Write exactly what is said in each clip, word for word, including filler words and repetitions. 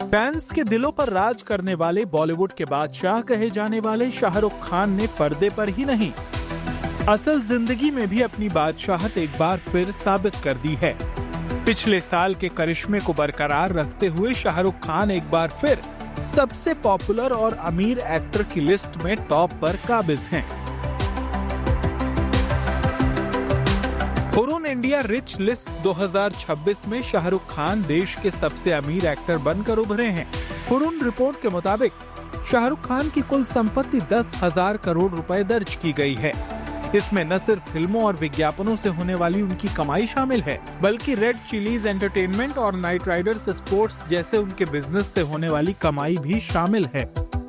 Fans के दिलों पर राज करने वाले बॉलीवुड के बादशाह कहे जाने वाले शाहरुख खान ने पर्दे पर ही नहीं, असल जिंदगी में भी अपनी बादशाहत एक बार फिर साबित कर दी है। पिछले साल के करिश्मे को बरकरार रखते हुए शाहरुख खान एक बार फिर सबसे पॉपुलर और अमीर एक्टर की लिस्ट में टॉप पर काबिज हैं। हुरून इंडिया रिच लिस्ट दो हज़ार छब्बीस में शाहरुख खान देश के सबसे अमीर एक्टर बनकर उभरे हैं। हुरून रिपोर्ट के मुताबिक शाहरुख खान की कुल संपत्ति दस हजार करोड़ रुपए दर्ज की गई है। इसमें न सिर्फ फिल्मों और विज्ञापनों से होने वाली उनकी कमाई शामिल है, बल्कि रेड चिलीज एंटरटेनमेंट और नाइट राइडर्स स्पोर्ट्स जैसे उनके बिजनेस से होने वाली कमाई भी शामिल है।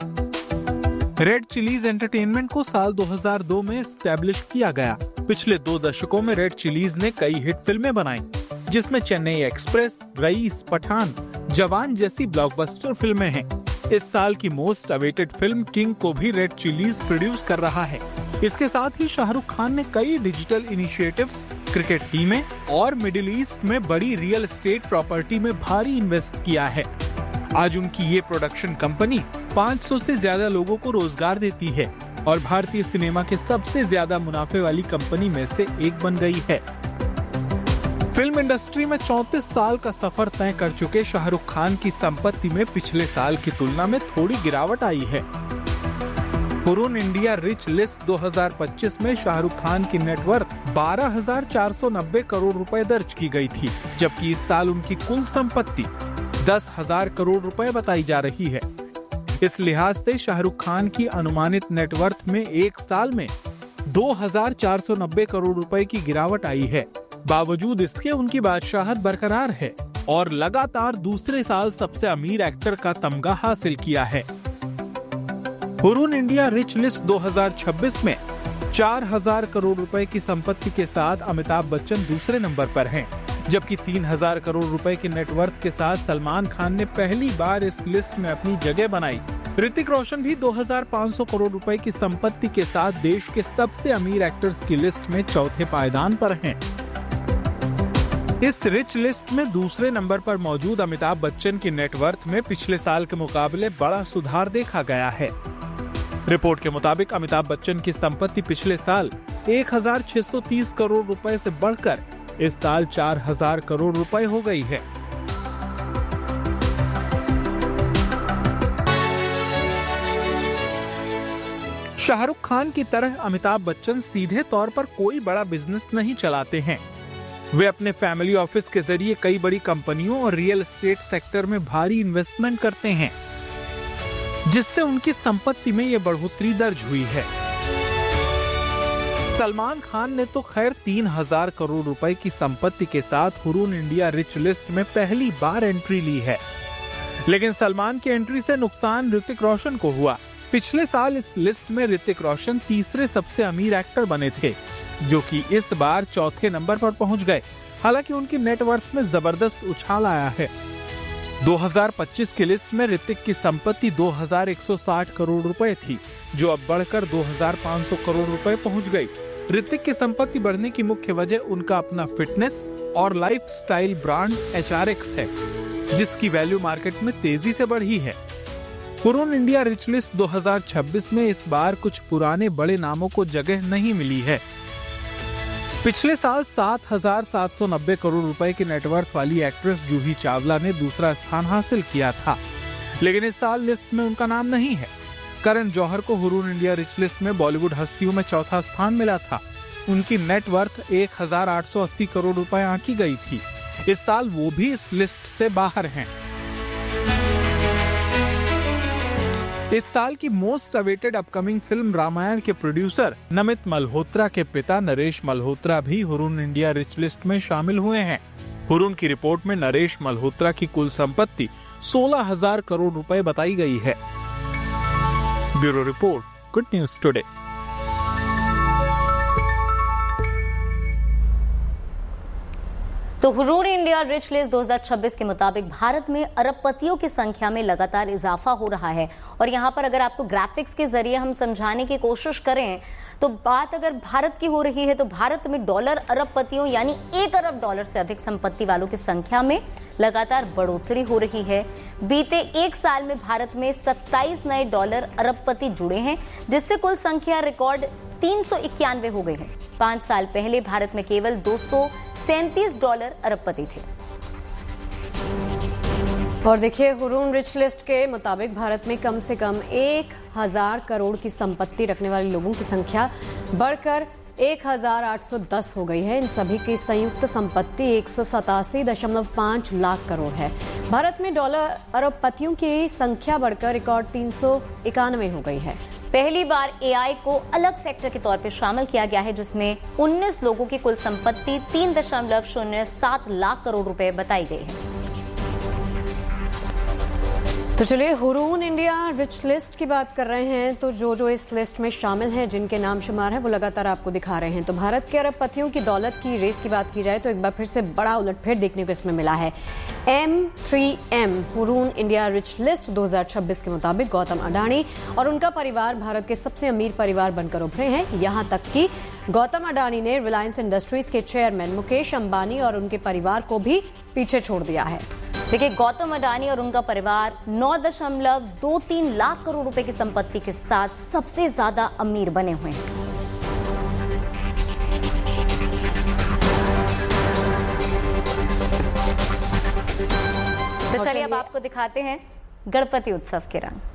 रेड चिलीज एंटरटेनमेंट को साल दो हज़ार दो में एस्टैब्लिश किया गया। पिछले दो दशकों में रेड चिलीज ने कई हिट फिल्में बनाई, जिसमें चेन्नई एक्सप्रेस, रईस, पठान, जवान जैसी ब्लॉकबस्टर फिल्में हैं। इस साल की मोस्ट अवेटेड फिल्म किंग को भी रेड चिलीज प्रोड्यूस कर रहा है। इसके साथ ही शाहरुख खान ने कई डिजिटल इनिशिएटिव्स, क्रिकेट टीमें और मिडिल ईस्ट में बड़ी रियल एस्टेट प्रॉपर्टी में भारी इन्वेस्ट किया है। आज उनकी ये प्रोडक्शन कंपनी पाँच सौ से ज्यादा लोगों को रोजगार देती है और भारतीय सिनेमा के सबसे ज्यादा मुनाफे वाली कंपनी में से एक बन गई है। फिल्म इंडस्ट्री में चौंतीस साल का सफर तय कर चुके शाहरुख खान की संपत्ति में पिछले साल की तुलना में थोड़ी गिरावट आई है। हुरून इंडिया रिच लिस्ट दो हज़ार पच्चीस में शाहरुख खान की नेटवर्थ बारह हजार चार सौ नब्बे करोड़ रुपए दर्ज की गई थी, जबकि इस साल उनकी कुल संपत्ति दस हजार करोड़ रुपए बताई जा रही है। इस लिहाज से शाहरुख खान की अनुमानित नेटवर्थ में एक साल में दो हजार चार सौ नब्बे करोड़ रुपए की गिरावट आई है। बावजूद इसके उनकी बादशाहत बरकरार है और लगातार दूसरे साल सबसे अमीर एक्टर का तमगा हासिल किया है। हुरून इंडिया रिच लिस्ट दो हज़ार छब्बीस में चार हजार करोड़ रुपए की संपत्ति के साथ अमिताभ बच्चन दूसरे नंबर पर हैं, जबकि तीन हजार करोड़ रुपए के नेटवर्थ के साथ सलमान खान ने पहली बार इस लिस्ट में अपनी जगह बनाई। ऋतिक रोशन भी दो हजार पाँच सौ करोड़ रुपए की संपत्ति के साथ देश के सबसे अमीर एक्टर्स की लिस्ट में चौथे पायदान पर हैं। इस रिच लिस्ट में दूसरे नंबर पर मौजूद अमिताभ बच्चन की नेटवर्थ में पिछले साल के मुकाबले बड़ा सुधार देखा गया है। रिपोर्ट के मुताबिक अमिताभ बच्चन की संपत्ति पिछले साल एक हजार छह सौ तीस करोड़ रुपए से बढ़कर इस साल चार हजार करोड़ रुपए हो गई है। शाहरुख खान की तरह अमिताभ बच्चन सीधे तौर पर कोई बड़ा बिजनेस नहीं चलाते हैं। वे अपने फैमिली ऑफिस के जरिए कई बड़ी कंपनियों और रियल एस्टेट सेक्टर में भारी इन्वेस्टमेंट करते हैं, जिससे उनकी संपत्ति में यह बढ़ोतरी दर्ज हुई है। सलमान खान ने तो खैर तीन हजार करोड़ रुपए की संपत्ति के साथ हुरून इंडिया रिच लिस्ट में पहली बार एंट्री ली है, लेकिन सलमान की एंट्री से नुकसान ऋतिक रोशन को हुआ। पिछले साल इस लिस्ट में ऋतिक रोशन तीसरे सबसे अमीर एक्टर बने थे, जो कि इस बार चौथे नंबर पर पहुंच गए। हालांकि उनकी नेटवर्थ में जबरदस्त उछाल आया है। दो हज़ार पच्चीस की लिस्ट में ऋतिक की संपत्ति दो हजार एक सौ साठ करोड़ रुपए थी, जो अब बढ़कर दो हजार पाँच सौ करोड़ रुपए पहुंच गई। ऋतिक की संपत्ति बढ़ने की मुख्य वजह उनका अपना फिटनेस और lifestyle brand H R x है, जिसकी वैल्यू मार्केट में तेजी से बढ़ी है। हुरून इंडिया रिच लिस्ट दो हज़ार छब्बीस में इस बार कुछ पुराने बड़े नामों को जगह नहीं मिली है। पिछले साल सात हजार सात सौ नब्बे करोड़ रुपए की नेटवर्थ वाली एक्ट्रेस जूही चावला ने दूसरा स्थान हासिल किया था, लेकिन इस साल लिस्ट में उनका नाम नहीं है। करण जौहर को हुरून इंडिया रिच लिस्ट में बॉलीवुड हस्तियों में चौथा स्थान मिला था। उनकी नेटवर्थ एक हजार आठ सौ अस्सी करोड़ रुपए आंकी गई थी। इस साल वो भी इस लिस्ट से बाहर हैं। इस साल की most awaited upcoming film Ramayan के प्रोड्यूसर नमित मल्होत्रा के पिता नरेश मल्होत्रा भी हुरून इंडिया रिच लिस्ट में शामिल हुए हैं। हुरून की रिपोर्ट में नरेश मल्होत्रा की कुल संपत्ति सोलह हजार करोड़ रुपए बताई गई है। Bureau report, good news today. तो हुरून इंडिया रिच लिस्ट दो हज़ार छब्बीस के मुताबिक भारत में अरबपतियों की संख्या में लगातार इजाफा हो रहा है। और यहाँ पर अगर आपको ग्राफिक्स के जरिए हम समझाने की कोशिश करें तो बात अगर भारत की हो रही है तो भारत में डॉलर अरबपतियों यानी एक अरब डॉलर से अधिक संपत्ति वालों की संख्या में लगातार बढ़ोतरी हो रही है। बीते एक साल में भारत में सत्ताईस नए डॉलर अरबपति जुड़े हैं, जिससे कुल संख्या रिकॉर्ड तीन सौ इक्यानवे हो गई है। पांच साल पहले भारत में केवल दो सौ सैंतीस डॉलर अरबपति थे। और देखिए, हुरून रिच लिस्ट के मुताबिक भारत में कम से कम एक हजार करोड़ की संपत्ति रखने वाले लोगों की संख्या बढ़कर एक हजार आठ सौ दस हो गई है। इन सभी की संयुक्त संपत्ति एक सौ सतासी दशमलव पांच लाख करोड़ है। भारत में डॉलर अरबपतियों की संख्या बढ़कर रिकॉर्ड तीन सौ इक्यानवे हो गई है। पहली बार एआई को अलग सेक्टर के तौर पर शामिल किया गया है, जिसमें उन्नीस लोगों की कुल संपत्ति तीन दशमलव शून्य सात लाख करोड़ रुपए बताई गई है। तो चलिए, हुरून इंडिया रिच लिस्ट की बात कर रहे हैं तो जो जो इस लिस्ट में शामिल हैं, जिनके नाम शुमार है, वो लगातार आपको दिखा रहे हैं। तो भारत के अरबपतियों की दौलत की रेस की बात की जाए तो एक बार फिर से बड़ा उलटफेर देखने को इसमें मिला है। M three M Hurun India rich list दो हज़ार छब्बीस के मुताबिक गौतम अडानी और उनका परिवार भारत के सबसे अमीर परिवार बनकर उभरे हैं। यहाँ तक कि गौतम अडानी ने रिलायंस इंडस्ट्रीज के चेयरमैन मुकेश अंबानी और उनके परिवार को भी पीछे छोड़ दिया है। देखिए, गौतम अडानी और उनका परिवार नौ दशमलव दो तीन लाख करोड़ रुपए की संपत्ति के साथ सबसे ज्यादा अमीर बने हुए हैं। तो चलिए अब आपको दिखाते हैं गणपति उत्सव के रंग।